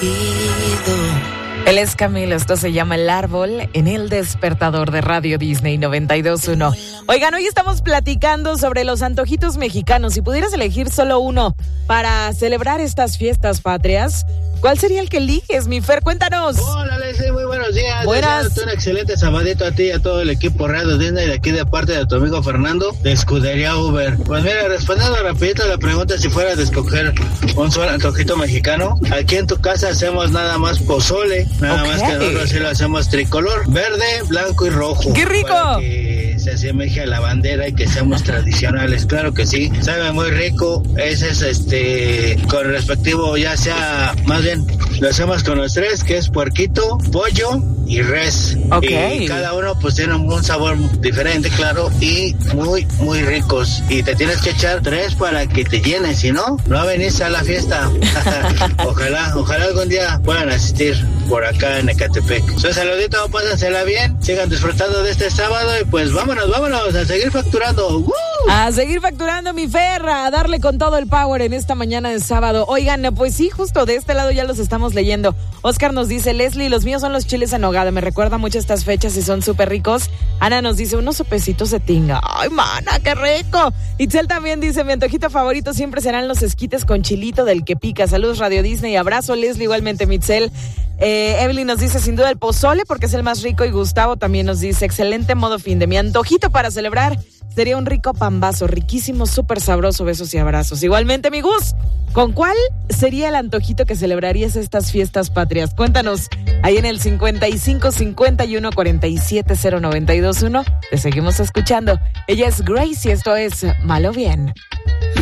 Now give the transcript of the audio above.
Él es Camilo, esto se llama El Árbol en el despertador de Radio Disney 92.1. Oigan, hoy estamos platicando sobre los antojitos mexicanos. Si pudieras elegir solo uno para celebrar estas fiestas patrias, ¿cuál sería el que eliges, mi Fer? Cuéntanos. Hola, Leslie, muy buenos días. Buenas. Un excelente sabadito a ti y a todo el equipo Radio Disney de aquí de parte de tu amigo Fernando de Escudería Uber. Pues mira, respondiendo rapidito a la pregunta si fuera de escoger un solo antojito mexicano, aquí en tu casa hacemos nada más pozole, nada más que nosotros sí lo hacemos tricolor, verde, blanco y rojo. ¡Qué rico! Para que se asemeje a la bandera y que seamos tradicionales, claro que sí, sabe muy rico. Ese es con respectivo, ya sea, más bien lo hacemos con los tres, que es puerquito, pollo y res. Y cada uno pues tiene un sabor diferente, claro, y muy, muy ricos. Y te tienes que echar 3 para que te llenes, si no venís a la fiesta. Ojalá algún día puedan asistir por acá en Ecatepec. Un saludito, pásensela bien, sigan disfrutando de este sábado y pues vámonos a seguir facturando. ¡Woo! A seguir facturando, mi Fer, a darle con todo el power en esta mañana de sábado. Oigan, pues sí, justo de este lado ya los estamos leyendo. Oscar nos dice, Leslie, los míos son los chiles en nogada, me recuerda mucho estas fechas y son súper ricos. Ana nos dice, unos sopecitos de tinga. ¡Ay, mana, qué rico! Itzel también dice, mi antojito favorito siempre serán los esquites con chilito del que pica. Saludos, Radio Disney, abrazo, Leslie, igualmente, Mitzel. Evelyn nos dice, sin duda el pozole porque es el más rico, y Gustavo también nos dice, excelente modo fin de mi antojito para celebrar sería un rico pambazo, riquísimo, súper sabroso, besos y abrazos. Igualmente, mi Gus, ¿con cuál sería el antojito que celebrarías estas fiestas patrias? Cuéntanos, ahí en el 55 51 47 092.1. Te seguimos escuchando. Ella es Grace y esto es Malo Bien.